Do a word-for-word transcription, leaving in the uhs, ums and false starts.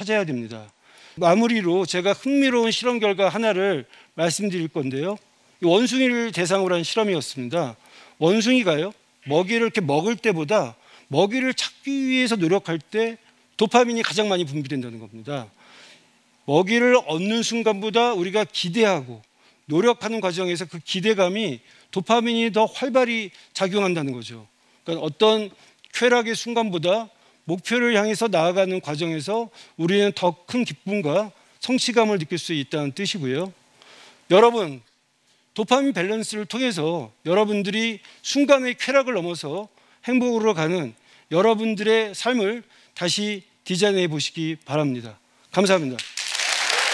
찾아야 됩니다. 마무리로 제가 흥미로운 실험 결과 하나를 말씀드릴 건데요. 원숭이를 대상으로 한 실험이었습니다. 원숭이가요, 먹이를 이렇게 먹을 때보다 먹이를 찾기 위해서 노력할 때 도파민이 가장 많이 분비된다는 겁니다. 먹이를 얻는 순간보다 우리가 기대하고 노력하는 과정에서 그 기대감이 도파민이 더 활발히 작용한다는 거죠. 그러니까 어떤 쾌락의 순간보다 목표를 향해서 나아가는 과정에서 우리는 더 큰 기쁨과 성취감을 느낄 수 있다는 뜻이고요. 여러분, 도파민 밸런스를 통해서 여러분들이 순간의 쾌락을 넘어서 행복으로 가는 여러분들의 삶을 다시 디자인해 보시기 바랍니다. 감사합니다.